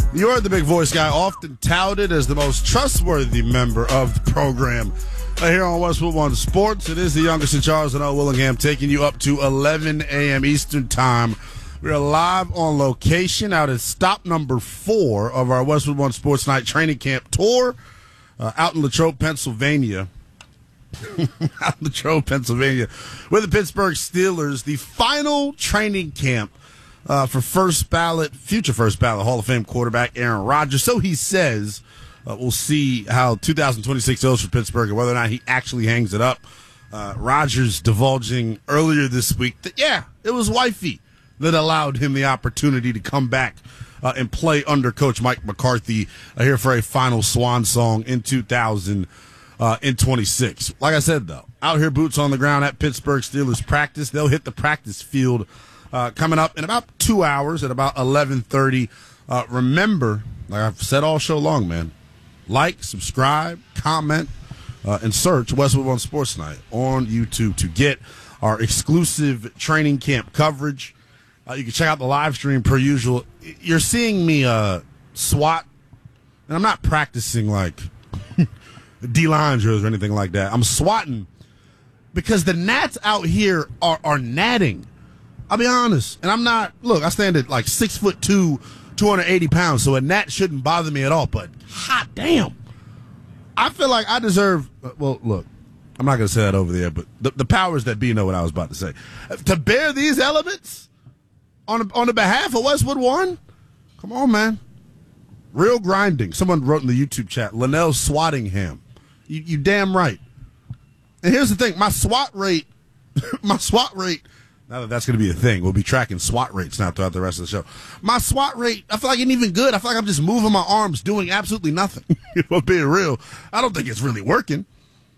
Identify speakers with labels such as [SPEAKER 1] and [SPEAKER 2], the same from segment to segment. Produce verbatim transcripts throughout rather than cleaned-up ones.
[SPEAKER 1] You're the big voice guy, often touted as the most trustworthy member of the program. Uh, here on Westwood One Sports, it is the youngest in Charles and L. Willingham taking you up to eleven a.m. Eastern Time. We are live on location out at stop number four of our Westwood One Sports Night Training Camp Tour uh, out in Latrobe, Pennsylvania. out in Latrobe, Pennsylvania, with the Pittsburgh Steelers, the final training camp Uh, for first ballot, future first ballot Hall of Fame quarterback Aaron Rodgers. So he says. Uh, we'll see how two thousand twenty-six goes for Pittsburgh and whether or not he actually hangs it up. Uh, Rodgers divulging earlier this week that, yeah, it was wifey that allowed him the opportunity to come back uh, and play under Coach Mike McCarthy uh, here for a final swan song in two thousand twenty-six. Like I said, though, out here boots on the ground at Pittsburgh Steelers practice. They'll hit the practice field Uh, coming up in about two hours at about eleven thirty. Uh, remember, like I've said all show long, man, like, subscribe, comment, uh, and search Westwood One Sports Night on YouTube to get our exclusive training camp coverage. Uh, you can check out the live stream per usual. You're seeing me uh, swat, and I'm not practicing like D-line drills or anything like that. I'm swatting because the gnats out here are, are gnatting. I'll be honest, and I'm not, look, I stand at like six foot two, two hundred eighty pounds, so a gnat shouldn't bother me at all, but hot damn. I feel like I deserve, well, look, I'm not going to say that over there, but the, the powers that be know what I was about to say. To bear these elements on, on the behalf of Westwood One, come on, man. Real grinding. Someone wrote in the YouTube chat, Linnell Swattingham. You, you damn right. And here's the thing, my SWAT rate, my SWAT rate, now that that's going to be a thing, we'll be tracking SWAT rates now throughout the rest of the show. My SWAT rate, I feel like it ain't even good. I feel like I'm just moving my arms, doing absolutely nothing. If I'm being real, I don't think it's really working.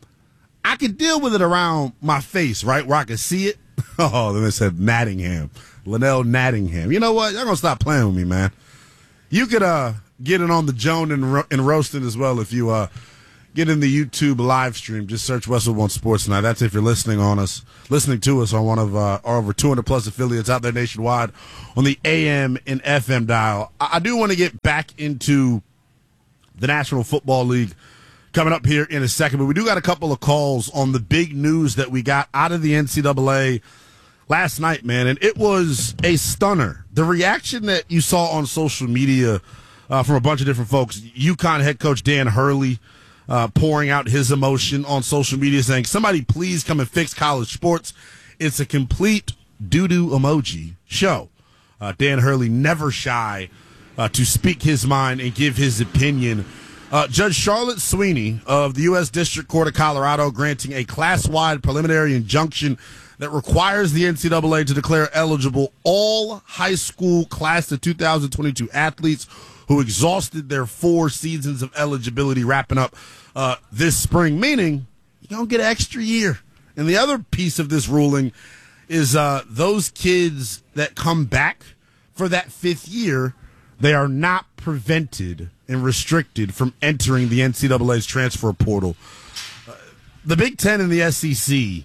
[SPEAKER 1] I could deal with it around my face, right, where I can see it. Oh, then it said Nattingham. Linnell Nattingham. You know what? Y'all going to stop playing with me, man. You could uh, get it on the Joan and, Ro- and Roasting as well if you uh, get in the YouTube live stream. Just search Westwood One Sports Tonight. That's if you're listening on us, listening to us on one of uh, our over two hundred plus affiliates out there nationwide on the A M and F M dial. I, I do want to get back into the National Football League coming up here in a second, but we do got a couple of calls on the big news that we got out of the N C double A last night, man, and it was a stunner. The reaction that you saw on social media uh, from a bunch of different folks, UConn head coach Dan Hurley, Uh, pouring out his emotion on social media saying, somebody please come and fix college sports. It's a complete doo-doo emoji show. Uh, Dan Hurley never shy uh, to speak his mind and give his opinion. Uh, Judge Charlotte Sweeney of the U S District Court of Colorado granting a class-wide preliminary injunction that requires the N C double A to declare eligible all high school class of two thousand twenty-two athletes who exhausted their four seasons of eligibility wrapping up uh, this spring, meaning you don't get an extra year. And the other piece of this ruling is uh, those kids that come back for that fifth year, they are not prevented and restricted from entering the N C double A's transfer portal. Uh, the Big Ten and the S E C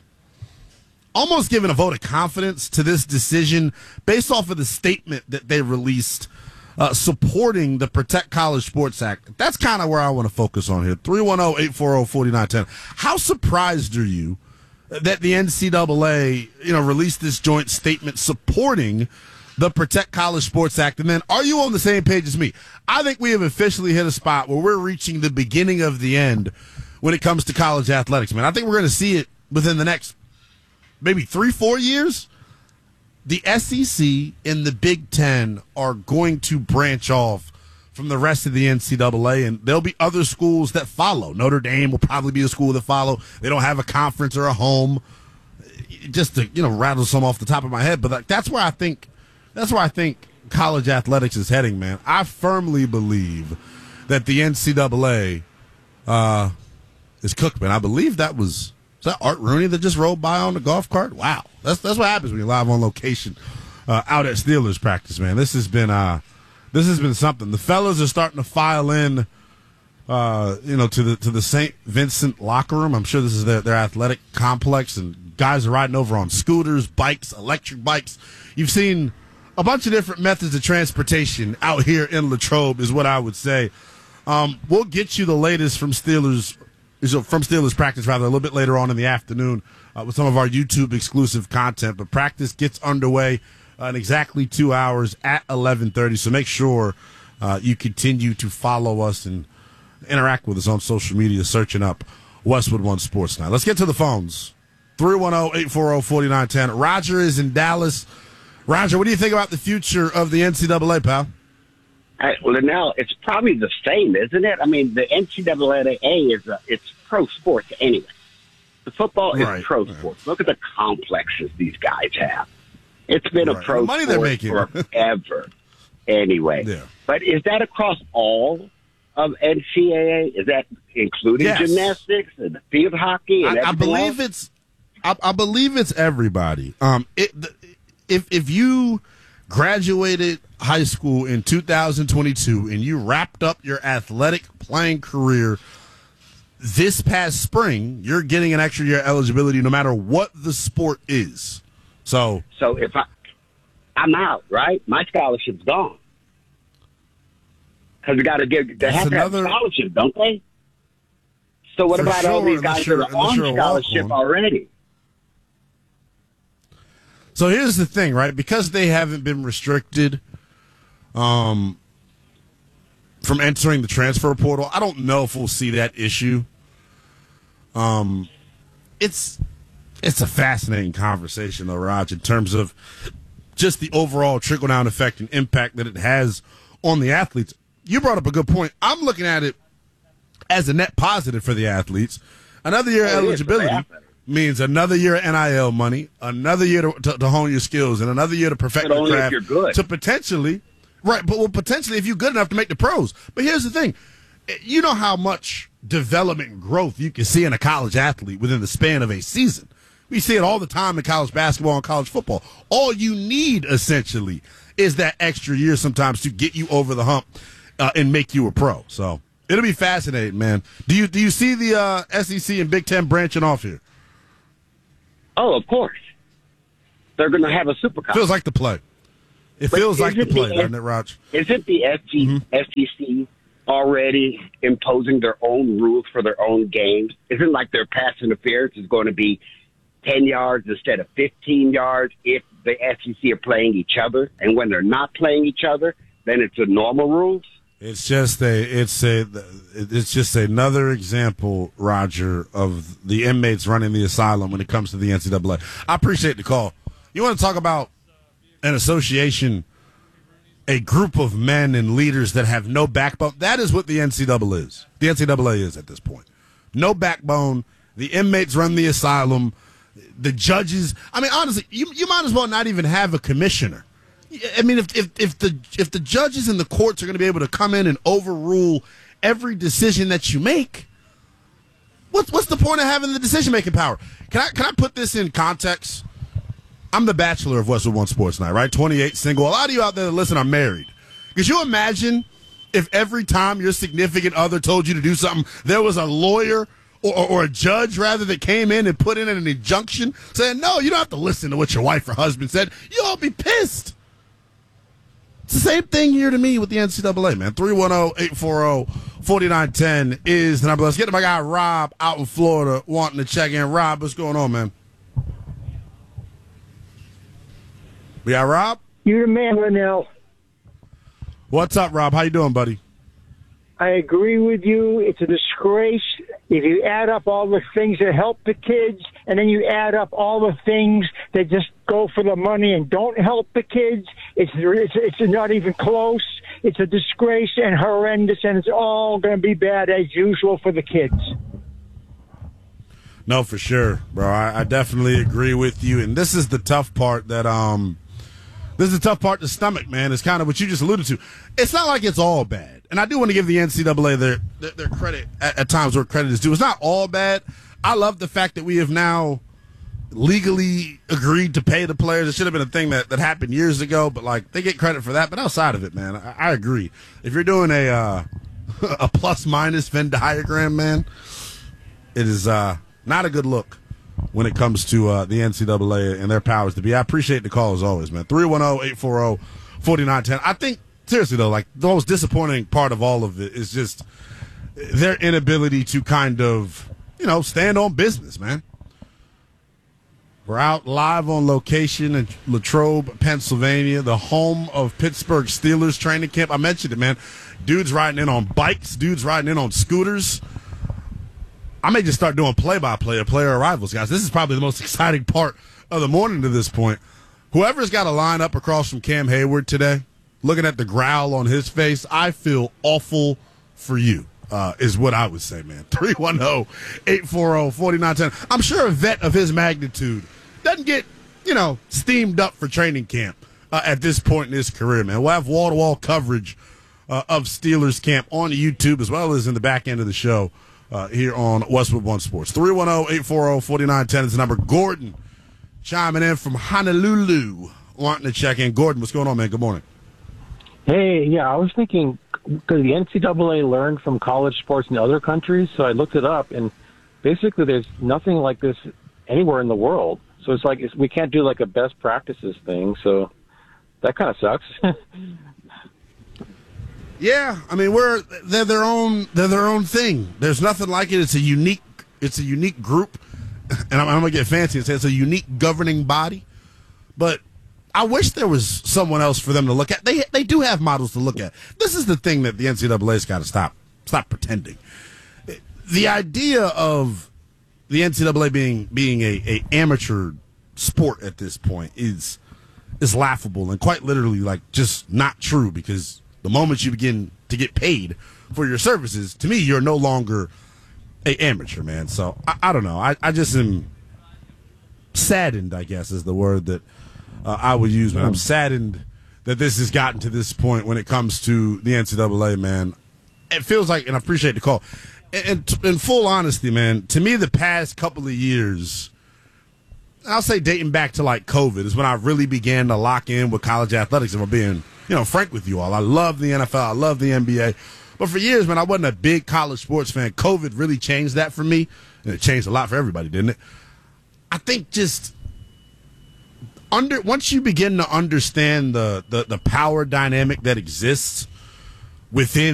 [SPEAKER 1] almost giving a vote of confidence to this decision based off of the statement that they released Uh, supporting the Protect College Sports Act. That's kind of where I want to focus on here. three one zero, eight four zero, four nine one zero. How surprised are you that the N C double A, you know, released this joint statement supporting the Protect College Sports Act? And then are you on the same page as me? I think we have officially hit a spot where we're reaching the beginning of the end when it comes to college athletics, man. I think we're going to see it within the next maybe three, four years. The S E C and the Big Ten are going to branch off from the rest of the N C double A, and there'll be other schools that follow. Notre Dame will probably be a school that follow. They don't have a conference or a home. Just to, you know, rattle some off the top of my head, but that's where I think that's where I think college athletics is heading, man. I firmly believe that the N C double A uh, is cooked, man. I believe that was. Is that Art Rooney that just rolled by on the golf cart? Wow. That's that's what happens when you're live on location uh, out at Steelers practice, man. This has been uh, this has been something. The fellas are starting to file in uh, you know, to the to the Saint Vincent locker room. I'm sure this is their, their athletic complex, and guys are riding over on scooters, bikes, electric bikes. You've seen a bunch of different methods of transportation out here in Latrobe is what I would say. Um, we'll get you the latest from Steelers, from Steelers practice rather a little bit later on in the afternoon uh, with some of our YouTube exclusive content. But practice gets underway uh, in exactly two hours at eleven thirty. So make sure uh, you continue to follow us and interact with us on social media, searching up Westwood One Sports Night. Let's get to the phones. three one zero, eight four zero, four nine one zero. Roger is in Dallas. Roger, what do you think about the future of the N C double A, pal?
[SPEAKER 2] Right, well, now it's probably the same, isn't it? I mean, the N C double A is a, it's pro sports anyway. The football is
[SPEAKER 1] right,
[SPEAKER 2] pro
[SPEAKER 1] right.
[SPEAKER 2] sports. Look at the complexes these guys have. It's been
[SPEAKER 1] right.
[SPEAKER 2] a pro
[SPEAKER 1] the money
[SPEAKER 2] sport
[SPEAKER 1] they're making.
[SPEAKER 2] forever. Anyway,
[SPEAKER 1] yeah.
[SPEAKER 2] But is that across all of N C double A? Is that including
[SPEAKER 1] yes.
[SPEAKER 2] gymnastics and field hockey? And
[SPEAKER 1] I, I believe
[SPEAKER 2] else?
[SPEAKER 1] it's. I, I believe it's everybody. Um, it, if if you graduated high school in two thousand twenty-two and you wrapped up your athletic playing career this past spring, you're getting an extra year eligibility no matter what the sport is. So,
[SPEAKER 2] so if I, I'm out, right? My scholarship's gone because we got to give. They have to have
[SPEAKER 1] another,
[SPEAKER 2] scholarship, don't they? So what about
[SPEAKER 1] sure,
[SPEAKER 2] all these guys that are on scholarship already?
[SPEAKER 1] So here's the thing, right? Because they haven't been restricted um, from entering the transfer portal, I don't know if we'll see that issue. Um, it's it's a fascinating conversation, though, Raj, in terms of just the overall trickle-down effect and impact that it has on the athletes. You brought up a good point. I'm looking at it as a net positive for the athletes. Another year of
[SPEAKER 2] oh,
[SPEAKER 1] eligibility means another year of N I L money, another year to, to, to hone your skills, and another year to perfect
[SPEAKER 2] but
[SPEAKER 1] your
[SPEAKER 2] only
[SPEAKER 1] craft.
[SPEAKER 2] If you're good.
[SPEAKER 1] To potentially, right, but well, potentially if you're good enough to make the pros. But here's the thing. You know how much development and growth you can see in a college athlete within the span of a season. We see it all the time in college basketball and college football. All you need, essentially, is that extra year sometimes to get you over the hump uh, and make you a pro. So it'll be fascinating, man. Do you do you see the uh, S E C and Big Ten branching off here?
[SPEAKER 2] Oh, of course. They're going to have a super college.
[SPEAKER 1] Feels like the play. It
[SPEAKER 2] But
[SPEAKER 1] feels like the
[SPEAKER 2] isn't
[SPEAKER 1] play,
[SPEAKER 2] the-
[SPEAKER 1] doesn't it, Raj?
[SPEAKER 2] Isn't the S E C already imposing their own rules for their own games? Isn't like their pass interference is going to be ten yards instead of fifteen yards if the S E C are playing each other? And when they're not playing each other, then it's the normal rules?
[SPEAKER 1] It's just a, it's a, it's just another example, Roger, of the inmates running the asylum when it comes to the N C double A. I appreciate the call. You want to talk about an association, a group of men and leaders that have no backbone? That is what the N C double A is. The N C double A is at this point. No backbone. The inmates run the asylum. The judges. I mean, honestly, you you might as well not even have a commissioner. I mean, if, if if the if the judges and the courts are going to be able to come in and overrule every decision that you make, what's what's the point of having the decision making power? Can I can I put this in context? I'm the bachelor of Westwood One Sports Night, right? twenty-eight, single. A lot of you out there that listen are married. Could you imagine if every time your significant other told you to do something, there was a lawyer or, or, or a judge, rather, that came in and put in an injunction saying, no, you don't have to listen to what your wife or husband said. You'll all be pissed. It's the same thing here to me with the N C double A, man. three one zero, eight four zero, four nine one zero is the number. Let's get to my guy Rob out in Florida wanting to check in. Rob, what's going on, man? We got Rob?
[SPEAKER 3] You're the man, Linnell.
[SPEAKER 1] What's up, Rob? How you doing, buddy?
[SPEAKER 3] I agree with you. It's a disgrace. If you add up all the things that help the kids, and then you add up all the things that just go for the money and don't help the kids, it's it's, it's not even close. It's a disgrace and horrendous, and it's all going to be bad as usual for the kids.
[SPEAKER 1] No, for sure, bro. I, I definitely agree with you. And this is the tough part that um, this is the tough part to stomach, man. It's kind of what you just alluded to. It's not like it's all bad. And I do want to give the N C double A their their, their credit at, at times where credit is due. It's not all bad. I love the fact that we have now legally agreed to pay the players. It should have been a thing that, that happened years ago, but like they get credit for that. But outside of it, man, I, I agree. If you're doing a uh, a plus minus Venn diagram, man, it is uh, not a good look when it comes to uh, the N C double A and their powers to be. I appreciate the call as always, man. three one zero, eight four zero, four nine one zero. I think, seriously, though, like the most disappointing part of all of it is just their inability to kind of, you know, stand on business, man. We're out live on location in Latrobe, Pennsylvania, the home of Pittsburgh Steelers training camp. I mentioned it, man. Dudes riding in on bikes, dudes riding in on scooters. I may just start doing play-by-play of player arrivals, guys. This is probably the most exciting part of the morning to this point. Whoever's got a line up across from Cam Hayward today, looking at the growl on his face, I feel awful for you. Uh, is what I would say, man. three one zero, eight four zero, four nine one zero. I'm sure a vet of his magnitude doesn't get, you know, steamed up for training camp uh, at this point in his career, man. We'll have wall-to-wall coverage uh, of Steelers camp on YouTube as well as in the back end of the show uh, here on Westwood One Sports. three one zero, eight four zero, four nine one zero is the number. Gordon chiming in from Honolulu wanting to check in. Gordon, what's going on, man? Good morning.
[SPEAKER 4] Hey, yeah, I was thinking, because the N C double A learned from college sports in other countries, so I looked it up, and basically there's nothing like this anywhere in the world. So it's like it's, we can't do like a best practices thing, so that kind of sucks.
[SPEAKER 1] Yeah, I mean we're they're their own they're their own thing. There's nothing like it. It's a unique it's a unique group, and I'm, I'm gonna get fancy and say it's a unique governing body, but I wish there was someone else for them to look at. They they do have models to look at. This is the thing that the N C double A's got to stop stop pretending. The idea of the N C double A being being a, a amateur sport at this point is is laughable and quite literally like just not true, because the moment you begin to get paid for your services, to me, you're no longer a amateur, man. So I, I don't know. I, I just am saddened, I guess, is the word that Uh, I would use, man. I'm saddened that this has gotten to this point when it comes to the N C double A, man. It feels like, and I appreciate the call, and, and in full honesty, man, to me the past couple of years, I'll say dating back to like COVID, is when I really began to lock in with college athletics, if I'm being, you know, frank with you all. I love the N F L. I love the N B A. But for years, man, I wasn't a big college sports fan. COVID really changed that for me, and it changed a lot for everybody, didn't it? I think just Under, once you begin to understand the, the, the power dynamic that exists within